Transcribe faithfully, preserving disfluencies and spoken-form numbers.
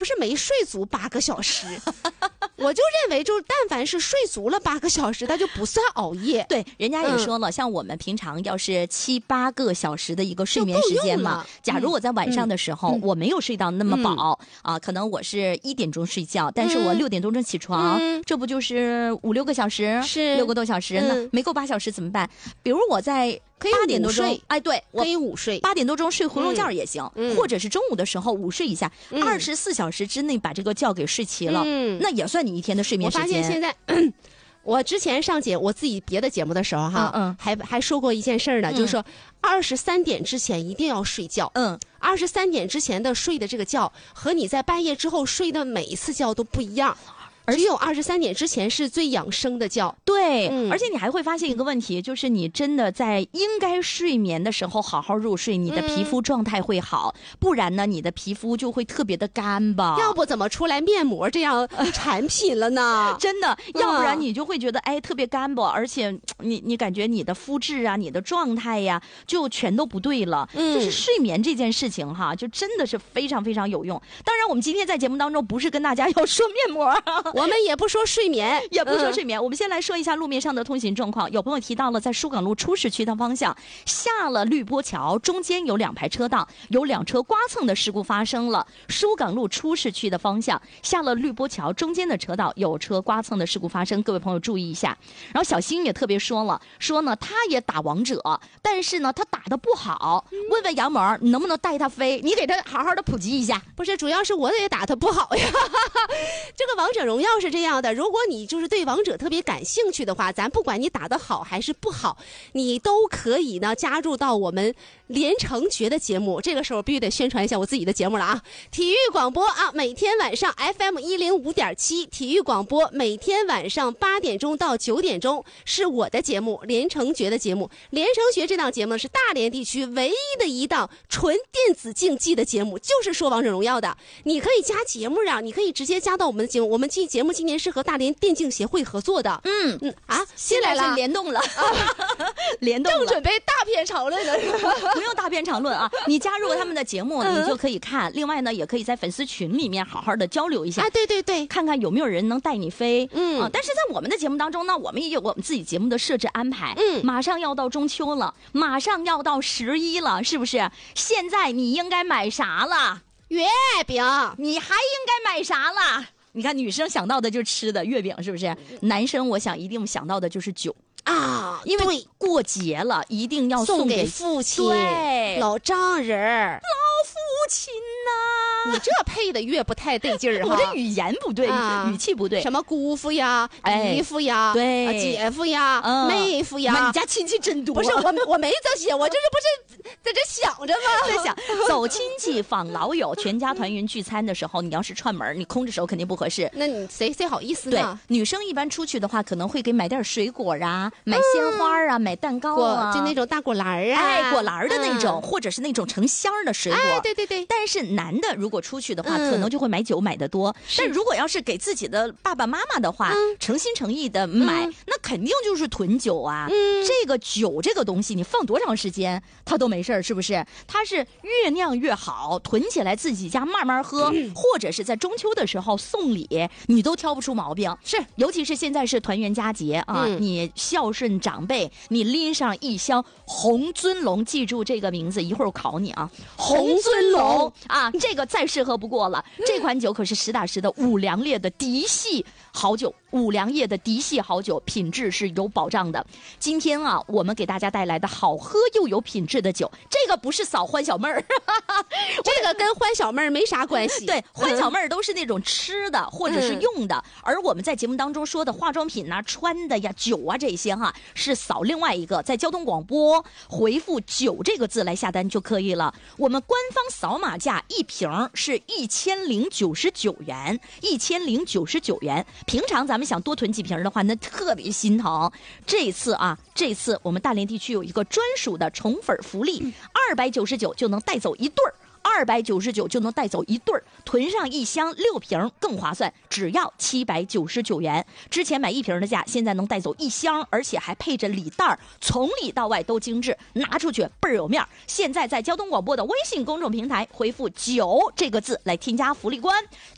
是没睡足八个小时。我就认为，就但凡是睡足了八个小时，它就不算熬夜。 对，人家也说了，嗯、像我们平常要是七八个小时的一个睡眠时间嘛，假如我在晚上的时候、嗯、我没有睡到那么饱、嗯、啊，可能我是一点钟睡觉，但是我六点多钟起床，嗯、这不就是五六个小时？是六个多小时，嗯、那没够八小时怎么办？比如我在。八点多钟，哎，对， 可以午睡， 八点多钟睡回笼觉也行，嗯、或者是中午的时候午睡一下，二十四小时之内把这个觉给睡齐了，嗯、那也算你一天的睡眠时间。 我发现现在。我之前上节我自己别的节目的时候哈，嗯嗯还还说过一件事呢，嗯、就是说二十三点之前一定要睡觉。嗯，二十三点之前的睡的这个觉和你在半夜之后睡的每一次觉都不一样。只有二十三点之前是最养生的觉。 对、嗯、而且你还会发现一个问题，就是你真的在应该睡眠的时候好好入睡，你的皮肤状态会好、嗯、不然呢你的皮肤就会特别的干巴， 要不怎么出来面膜这样产品了呢？ 真的，要不然你就会觉得哎特别干巴，而且你你感觉你的肤质啊你的状态呀、啊、就全都不对了、嗯、就是睡眠这件事情哈，就真的是非常非常有用。当然我们今天在节目当中不是跟大家要说面膜， 我们也不说睡眠， 也不说睡眠、嗯、我们先来说一下路面上的通行状况。有朋友提到了在疏港路初市区的方向，下了绿波桥中间有两排车道，有两车刮蹭的事故发生了。疏港路初市区的方向，下了绿波桥中间的车道有车刮蹭的事故发生，各位朋友注意一下。然后小新也特别说了，说呢他也打王者，但是呢他打得不好，嗯、问问杨萌你能不能带他飞，你给他好好的普及一下。 不是，主要是我也打得不好呀。这个王者荣耀是这样的，如果你就是对王者特别感兴趣的话，咱不管你打得好还是不好，你都可以呢加入到我们连城诀的节目。这个时候必须得宣传一下我自己的节目了啊！体育广播啊，每天晚上 F M 一零五点七，体育广播每天晚上八点钟到九点钟是我的节目，连城诀的节目。连城诀这档节目是大连地区唯一的一档纯电子竞技的节目，就是说王者荣耀的。你可以加节目啊，你可以直接加到我们的节目。我们这节目今年是和大连电竞协会合作的。嗯嗯啊， 现在是联动了，联动了， 正准备大篇长论了。 不用大篇长论啊，你加入他们的节目，你就可以看。另外呢，也可以在粉丝群里面好好的交流一下。 啊，对对对， 看看有没有人能带你飞。嗯啊，但是在我们的节目当中呢，我们也有我们自己节目的设置安排。嗯，马上要到中秋了，马上要到十一了，是不是？现在你应该买啥了？ 月饼。 你还应该买啥了？你看，女生想到的就是吃的月饼，是不是？男生我想一定想到的就是酒啊， 因为过节了，一定要送给父亲、 对老丈人、 老父亲呐、 啊。你这配的越不太对劲儿哈， 我这语言不对，啊、语气不对。 什么姑父呀、姨父呀、 对、 啊、姐夫呀、嗯、妹夫呀， 你家亲戚真多。 不是我，我没这些，我这是不是在这想着吗？ 在想走亲戚访老友，全家团圆聚餐的时候，你要是串门，你空着手肯定不合适。 那你谁谁好意思呢？ 对，女生一般出去的话，可能会给买点水果啊，买鲜花啊，嗯、买蛋糕啊， 就那种大果篮啊， 哎，果篮的那种，嗯、或者是那种成箱的水果。 哎，对对对。 但是男的如果出去的话，嗯、可能就会买酒买得多。但如果要是给自己的爸爸妈妈的话，嗯、诚心诚意的买，嗯、那肯定就是囤酒啊。嗯、这个酒这个东西，你放多长时间它都没事，是不是？它是越酿越好，囤起来自己家慢慢喝，嗯、或者是在中秋的时候送礼，你都挑不出毛病。是，尤其是现在是团圆佳节啊，嗯、你孝顺长辈，你拎上一箱红尊龙，记住这个名字，一会儿我考你啊，红尊龙啊，这个再适合不过了。嗯、这款酒可是实打实的五粮液的嫡系好酒，五粮液的嫡系好酒，品质是有保障的。今天啊，我们给大家带来的好喝又有品质的酒，这个不是扫欢小妹儿， 这个跟欢小妹儿没啥关系。 对，欢小妹儿都是那种吃的或者是用的，嗯、而我们在节目当中说的化妆品呐、啊、穿的呀、酒啊这些哈，是扫另外一个，在交通广播回复酒这个字来下单就可以了。我们官方扫码价一瓶是一千零九十九元，一千零九十九元。平常咱们想多囤几瓶的话，那特别心疼。这次啊，这次我们大连地区有一个专属的宠粉福利，二百九十九就能带走一对儿。二百九十九就能带走一对儿，囤上一箱六瓶更划算，只要七百九十九元。之前买一瓶的价，现在能带走一箱，而且还配着礼袋，从里到外都精致，拿出去倍儿有面。现在在交通广播的微信公众平台回复九这个字来添加福利官，